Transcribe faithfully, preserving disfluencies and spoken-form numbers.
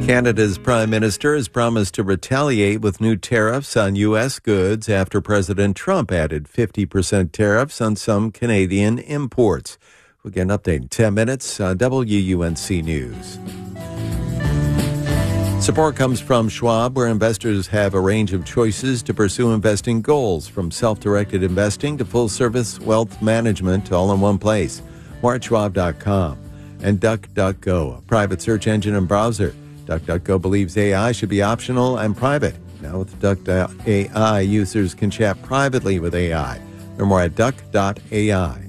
Canada's Prime Minister has promised to retaliate with new tariffs on U S goods after President Trump added fifty percent tariffs on some Canadian imports. We'll get an update in ten minutes on W U N C News. Support comes from Schwab, where investors have a range of choices to pursue investing goals, from self-directed investing to full-service wealth management, all in one place. More at schwab dot com. And DuckDuckGo, a private search engine and browser. DuckDuckGo believes A I should be optional and private. Now with Duck dot A I, users can chat privately with A I. Learn more at duck dot A I.